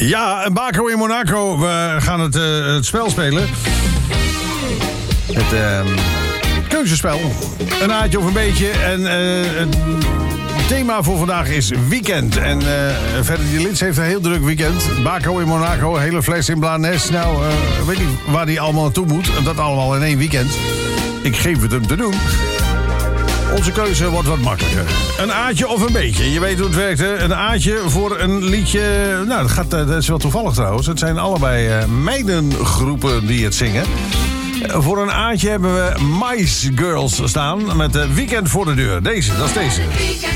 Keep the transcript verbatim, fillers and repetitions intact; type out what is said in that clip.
Ja, Baco in Monaco. We gaan het, uh, het spel spelen. Het uh, keuzespel. Een aatje of een beetje. En uh, het thema voor vandaag is weekend. En uh, verder, die Lits heeft een heel druk weekend. Baco in Monaco, hele fles in Blanes. Nou, uh, weet niet waar die allemaal naartoe moet. Dat allemaal in één weekend. Ik geef het hem te doen. Onze keuze wordt wat makkelijker. Een aatje of een beetje. Je weet hoe het werkt, hè? Een aatje voor een liedje. Nou, dat, gaat, dat is wel toevallig trouwens. Het zijn allebei uh, meidengroepen die het zingen. Uh, voor een aatje hebben we Mice Girls staan met uh, Weekend voor de deur. Deze, dat is deze.